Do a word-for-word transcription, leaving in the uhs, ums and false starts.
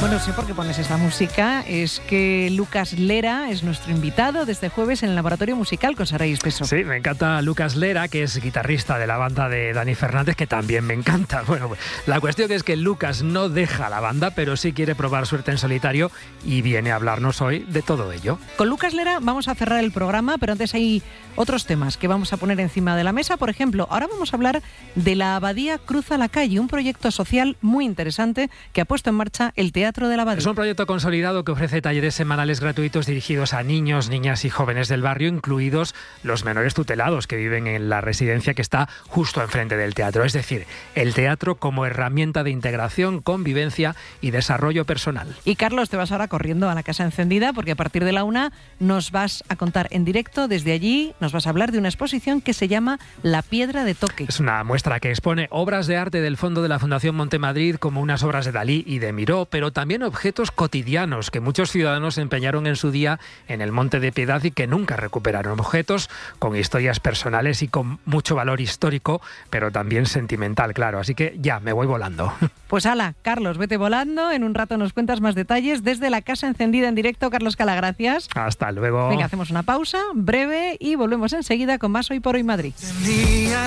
Bueno, sé por qué pones esta música. Es que Lucas Lera es nuestro invitado de este jueves en el Laboratorio Musical con Saray Espeso. Sí, me encanta Lucas Lera, que es guitarrista de la banda de Dani Fernández, que también me encanta. Bueno, la cuestión es que Lucas no deja la banda, pero sí quiere probar suerte en solitario y viene a hablarnos hoy de todo ello. Con Lucas Lera vamos a cerrar el programa, pero antes hay otros temas que vamos a poner encima de la mesa. Por ejemplo, ahora vamos a hablar de la Abadía Cruza la Calle, un proyecto social muy interesante que ha puesto en marcha el Teatro de la Abadía. Es un proyecto consolidado que ofrece talleres semanales gratuitos dirigidos a niños, niñas y jóvenes del barrio, incluidos los menores tutelados que viven en la residencia que está justo enfrente del teatro. Es decir, el teatro como herramienta de integración, convivencia y desarrollo personal. Y Carlos, te vas ahora corriendo a la Casa Encendida porque a partir de la una nos vas a contar en directo desde allí, nos vas a hablar de una exposición que se llama La Piedra de Toque. Es una muestra que expone obras de arte del fondo de la Fundación Montemadrid, como unas obras de Dalí y de Miró, pero también objetos cotidianos que muchos ciudadanos empeñaron en su día en el Monte de Piedad y que nunca recuperaron. Objetos con historias personales y con mucho valor histórico, pero también sentimental, claro. Así que ya, me voy volando. Pues ala, Carlos, vete volando. En un rato nos cuentas más detalles desde la Casa Encendida en directo. Carlos Cala, gracias. Hasta luego. Venga, hacemos una pausa breve y volvemos enseguida con más Hoy por Hoy Madrid.